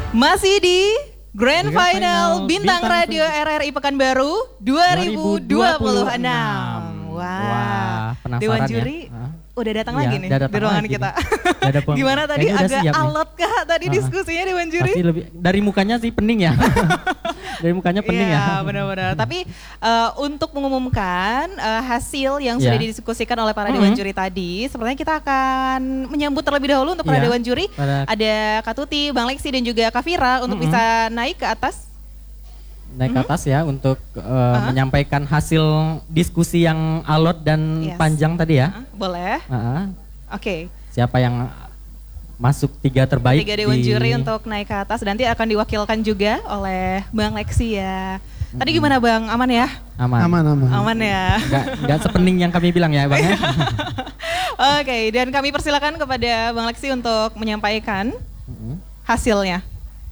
Masih di Grand Final Bintang Radio RRI Pekanbaru 2026. Wah, penasaran Dewan Juri udah datang lagi nih di ruangan kita. Gimana tadi, agak alot kah tadi diskusinya Dewan Juri? Pasti lebih, dari mukanya sih pening ya. Dari mukanya pening ya. Benar-benar. Tapi untuk mengumumkan hasil yang sudah didiskusikan oleh para Dewan Juri tadi, sepertinya kita akan menyambut terlebih dahulu untuk para Dewan Juri. Ada Kak Tuti, Bang Lexi dan juga Kak Fira untuk bisa naik ke atas. Naik ke atas ya untuk menyampaikan hasil diskusi yang alot dan panjang tadi ya. Boleh. Oke. Siapa yang masuk 3 terbaik? 3 Dewan Juri untuk naik ke atas. Nanti akan diwakilkan juga oleh Bang Lexi ya. Tadi gimana Bang? Aman ya? Aman ya. Gak sepening yang kami bilang ya Bang ya. Oke, dan kami persilakan kepada Bang Lexi untuk menyampaikan hasilnya.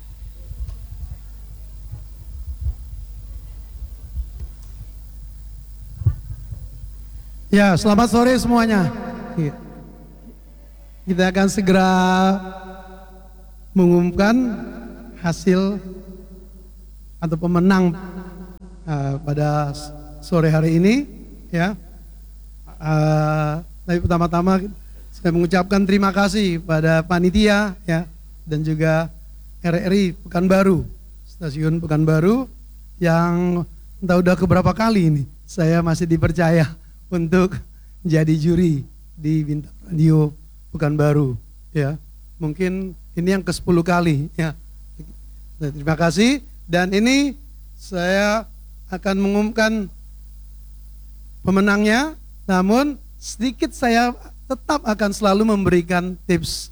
Ya, selamat sore semuanya. Kita akan segera mengumumkan hasil atau pemenang pada sore hari ini. Ya, tapi pertama-tama saya mengucapkan terima kasih pada panitia ya dan juga RRI Pekanbaru, Stasiun Pekanbaru yang entah udah keberapa kali ini saya masih dipercaya untuk jadi juri di Bintang Radio Pekanbaru ya. Mungkin ini yang ke-10 kali ya. Nah, terima kasih, dan ini saya akan mengumumkan pemenangnya, namun sedikit saya tetap akan selalu memberikan tips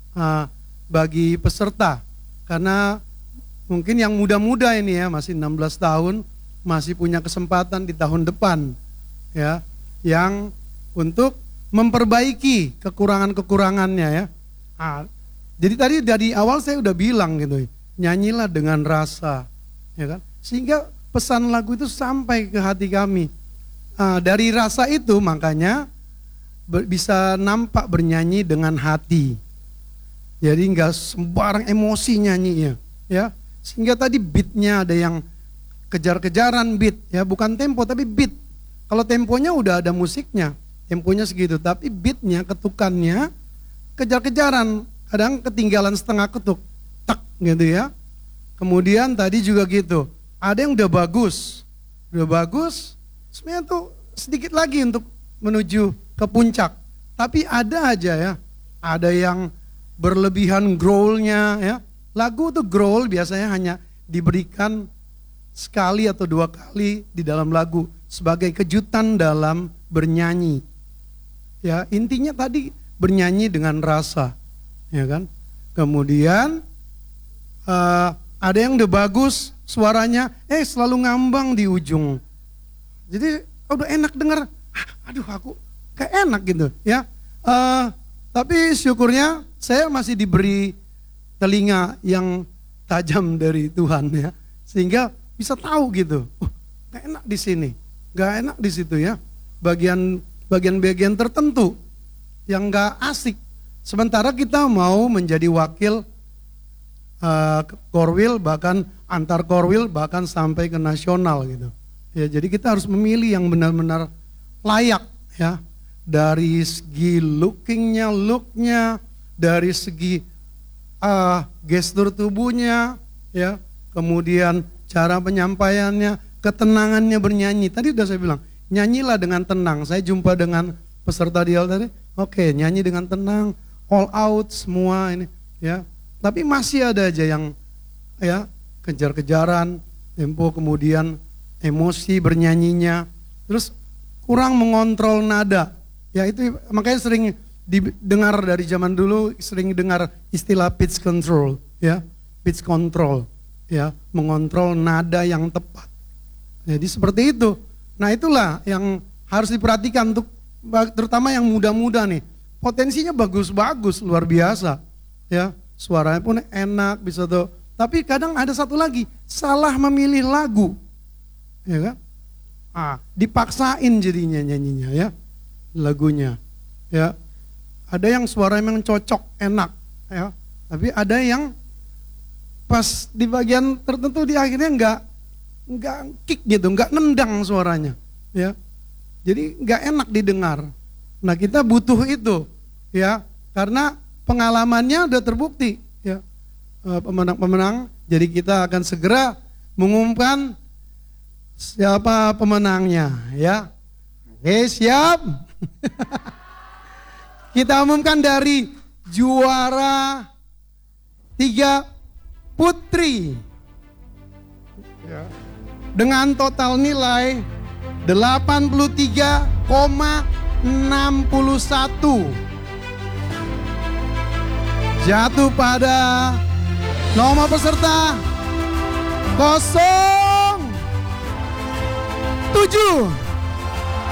bagi peserta, karena mungkin yang muda-muda ini ya, masih 16 tahun, masih punya kesempatan di tahun depan ya, yang untuk memperbaiki kekurangan-kekurangannya ya. Jadi tadi dari awal saya udah bilang gitu, nyanyilah dengan rasa, ya kan? Sehingga pesan lagu itu sampai ke hati kami. Dari rasa itu makanya bisa nampak bernyanyi dengan hati. Jadi nggak sembarang emosi nyanyinya, ya. Sehingga tadi beatnya ada yang kejar-kejaran beat, ya bukan tempo tapi beat. Kalau temponya udah ada musiknya, temponya segitu, tapi beatnya, ketukannya, kejar-kejaran, kadang ketinggalan setengah ketuk, tak gitu ya. Kemudian tadi juga gitu, ada yang udah bagus, sebenarnya tuh sedikit lagi untuk menuju ke puncak, tapi ada aja ya, ada yang berlebihan growlnya ya. Lagu tuh growl biasanya hanya diberikan sekali atau 2 kali di dalam lagu sebagai kejutan dalam bernyanyi. Ya, intinya tadi bernyanyi dengan rasa, ya kan? Kemudian ada yang udah bagus suaranya, selalu ngambang di ujung. Jadi udah enak dengar, aduh aku gak enak gitu, ya. Tapi syukurnya saya masih diberi telinga yang tajam dari Tuhan ya, sehingga bisa tahu gitu, gak enak di sini, gak enak di situ ya. Bagian-bagian tertentu yang gak asik. Sementara kita mau menjadi wakil korwil, bahkan antar korwil, bahkan sampai ke nasional gitu. Ya, jadi kita harus memilih yang benar-benar layak ya. Dari segi lookingnya, looknya, dari segi gestur tubuhnya, ya, kemudian cara penyampaiannya, ketenangannya bernyanyi. Tadi udah saya bilang, nyanyilah dengan tenang. Saya jumpa dengan peserta di awal tadi, oke, nyanyi dengan tenang, all out semua ini, ya. Tapi masih ada aja yang, ya, kejar-kejaran, tempo, kemudian emosi bernyanyinya, terus kurang mengontrol nada. Ya itu makanya sering didengar dari zaman dulu, sering dengar istilah pitch control, ya, pitch control. Ya, mengontrol nada yang tepat. Jadi seperti itu. Nah, itulah yang harus diperhatikan untuk terutama yang muda-muda nih. Potensinya bagus-bagus, luar biasa. Ya, suaranya pun enak bisa tuh. Tapi kadang ada satu lagi, salah memilih lagu. Ya kan? Dipaksain jadinya nyanyinya ya. Lagunya. Ya. Ada yang suaranya memang cocok, enak, ya. Tapi ada yang pas di bagian tertentu di akhirnya nggak kick gitu, nggak nendang suaranya, ya. Jadi nggak enak didengar. Nah kita butuh itu, ya, karena pengalamannya udah terbukti, ya, pemenang-pemenang. Jadi kita akan segera mengumumkan siapa pemenangnya, ya. Oke, siap? Kita umumkan dari juara 3 putri, ya, dengan total nilai 83,61 jatuh pada nomor peserta 07